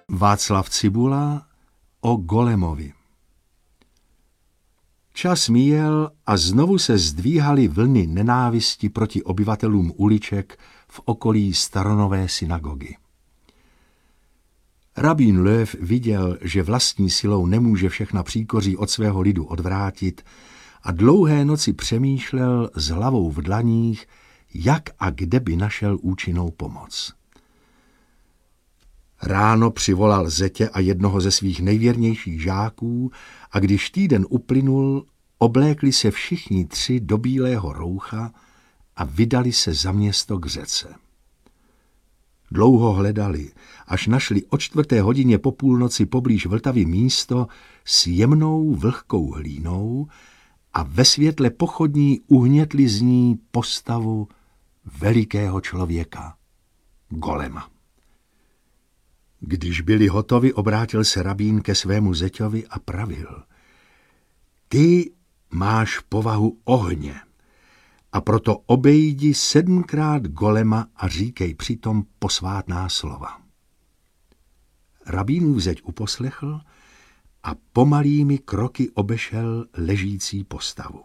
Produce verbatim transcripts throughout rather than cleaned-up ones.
Václav Cibula o Golemovi. Čas míjel a znovu se zdvíhaly vlny nenávisti proti obyvatelům uliček v okolí staronové synagogy. Rabín Löw viděl, že vlastní silou nemůže všechna příkoří od svého lidu odvrátit a dlouhé noci přemýšlel s hlavou v dlaních, jak a kde by našel účinnou pomoc. Ráno přivolal zetě a jednoho ze svých nejvěrnějších žáků a když týden uplynul, oblékli se všichni tři do bílého roucha a vydali se za město k řece. Dlouho hledali, až našli o čtvrté hodině po půlnoci poblíž Vltavy místo s jemnou vlhkou hlínou a ve světle pochodní uhnětli z ní postavu velikého člověka, Golema. Když byli hotovi, obrátil se rabín ke svému zeťovi a pravil: Ty máš povahu ohně, a proto obejdi sedmkrát Golema a říkej přitom posvátná slova. Rabínův zeď uposlechl a pomalými kroky obešel ležící postavu.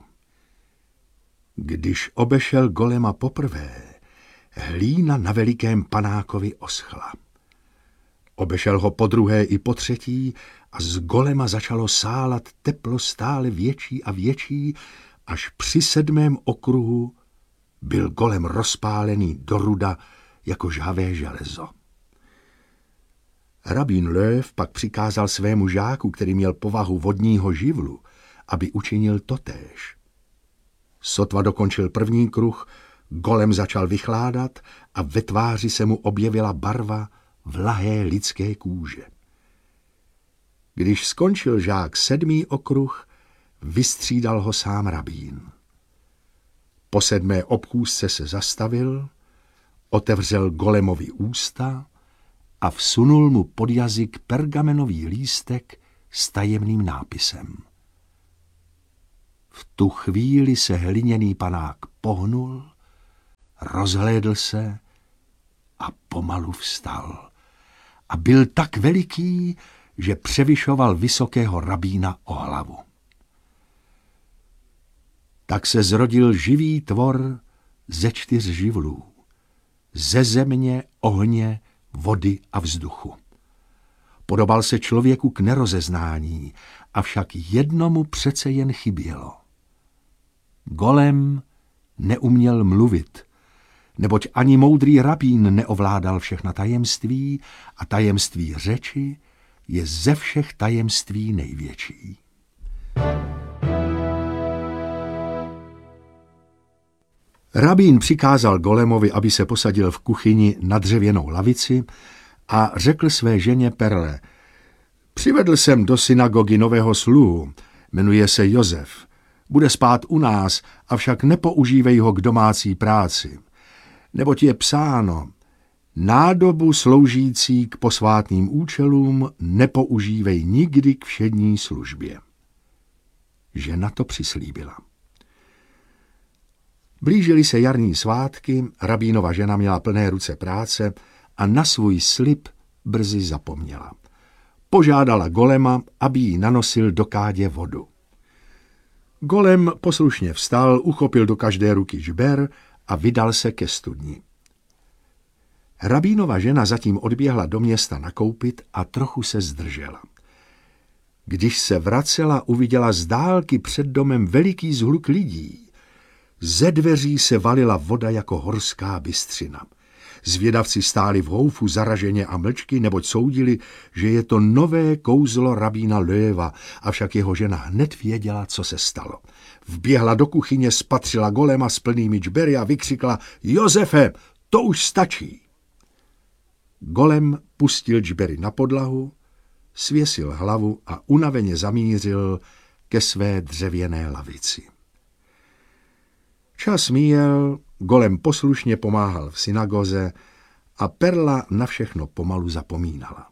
Když obešel Golema poprvé, hlína na velikém panákovi oschla. Obešel ho podruhé i potřetí a z Golema začalo sálat teplo stále větší a větší, až při sedmém okruhu byl Golem rozpálený do ruda jako žhavé železo. Rabín Löw pak přikázal svému žáku, který měl povahu vodního živlu, aby učinil totéž. Sotva dokončil první kruh, Golem začal vychládat a ve tváři se mu objevila barva vlahé lidské kůže. Když skončil žák sedmý okruh, vystřídal ho sám rabín. Po sedmé obchůzce se zastavil, otevřel Golemovi ústa a vsunul mu pod jazyk pergamenový lístek s tajemným nápisem. V tu chvíli se hliněný panák pohnul, rozhlédl se a pomalu vstal. A byl tak veliký, že převyšoval vysokého rabína o hlavu. Tak se zrodil živý tvor ze čtyř živlů, ze země, ohně, vody a vzduchu. Podobal se člověku k nerozeznání, avšak jednomu přece jen chybělo. Golem neuměl mluvit, neboť ani moudrý rabín neovládal všechna tajemství a tajemství řeči je ze všech tajemství největší. Rabín přikázal Golemovi, aby se posadil v kuchyni na dřevěnou lavici a řekl své ženě Perle: Přivedl jsem do synagogy nového sluhu, jmenuje se Josef. Bude spát u nás, avšak nepoužívej ho k domácí práci. Neboť je psáno: nádobu sloužící k posvátným účelům nepoužívej nikdy k všední službě. Žena to přislíbila. Blížily se jarní svátky, rabínova žena měla plné ruce práce a na svůj slib brzy zapomněla. Požádala Golema, aby jí nanosil do kádě vodu. Golem poslušně vstal, uchopil do každé ruky žber a vydal se ke studni. Rabínova žena zatím odběhla do města nakoupit a trochu se zdržela. Když se vracela, uviděla z dálky před domem veliký zhluk lidí. Ze dveří se valila voda jako horská bystřina. Zvědavci stáli v houfu zaraženě a mlčky, neboť soudili, že je to nové kouzlo rabína Löwa, avšak jeho žena hned věděla, co se stalo. Vběhla do kuchyně, spatřila Golema s plnými džbery a vykřikla: Josefe, to už stačí! Golem pustil džbery na podlahu, svěsil hlavu a unaveně zamířil ke své dřevěné lavici. Čas míjel, Golem poslušně pomáhal v synagoze a Perla na všechno pomalu zapomínala.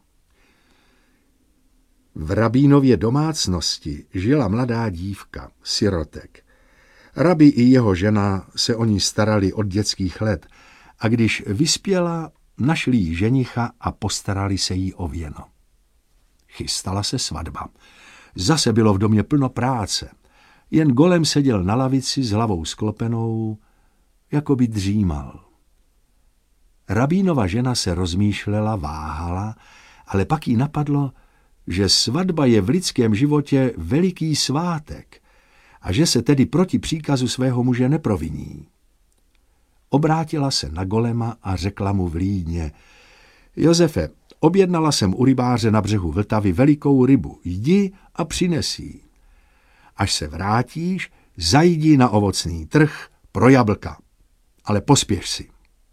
V rabínově domácnosti žila mladá dívka, sirotek. Rabi i jeho žena se o ní starali od dětských let a když vyspěla, našli jí ženicha a postarali se jí o věno. Chystala se svatba. Zase bylo v domě plno práce. Jen Golem seděl na lavici s hlavou sklopenou, jako by dřímal. Rabínova žena se rozmýšlela, váhala, ale pak jí napadlo, že svatba je v lidském životě veliký svátek a že se tedy proti příkazu svého muže neproviní. Obrátila se na Golema a řekla mu vlídně: Josefe, objednala jsem u rybáře na břehu Vltavy velikou rybu, jdi a přines ji. Až se vrátíš, zajdi na ovocný trh pro jablka, ale pospěš si.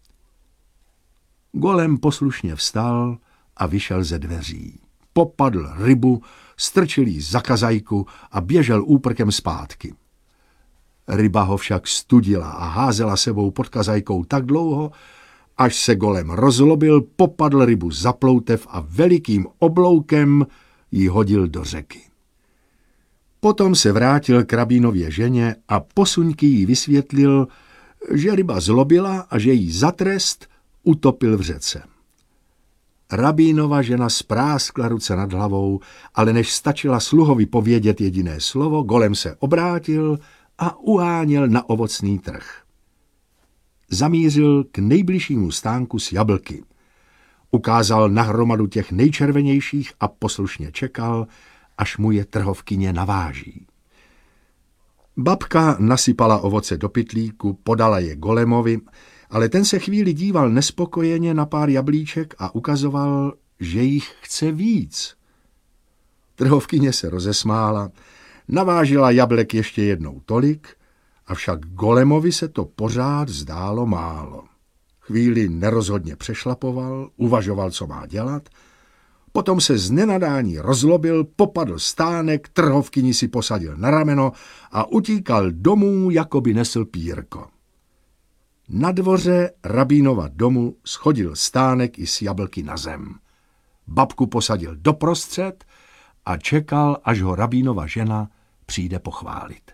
Golem poslušně vstal a vyšel ze dveří. Popadl rybu, strčil jí za kazajku a běžel úprkem zpátky. Ryba ho však studila a házela sebou pod kazajkou tak dlouho, až se Golem rozlobil, popadl rybu za ploutev a velikým obloukem ji hodil do řeky. Potom se vrátil k rabínově ženě a posuňky jí vysvětlil, že ryba zlobila a že jí za trest utopil v řece. Rabínova žena spráskla ruce nad hlavou, ale než stačila sluhovi povědět jediné slovo, Golem se obrátil a uháněl na ovocný trh. Zamířil k nejbližšímu stánku s jablky. Ukázal na hromadu těch nejčervenějších a poslušně čekal, až mu je trhovkyně naváží. Babka nasypala ovoce do pytlíku, podala je Golemovi, ale ten se chvíli díval nespokojeně na pár jablíček a ukazoval, že jich chce víc. Trhovkyně se rozesmála, navážila jablek ještě jednou tolik, avšak Golemovi se to pořád zdálo málo. Chvíli nerozhodně přešlapoval, uvažoval, co má dělat, potom se z nenadání rozlobil, popadl stánek, trhovkyni si posadil na rameno a utíkal domů, jako by nesl pírko. Na dvoře rabínova domu schodil stánek i s jablky na zem. Babku posadil doprostřed a čekal, až ho rabínova žena přijde pochválit.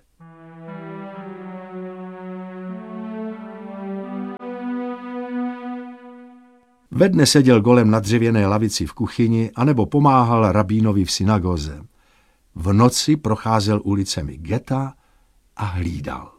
Ve dne seděl Golem na dřevěné lavici v kuchyni anebo pomáhal rabínovi v synagoze. V noci procházel ulicemi geta a hlídal.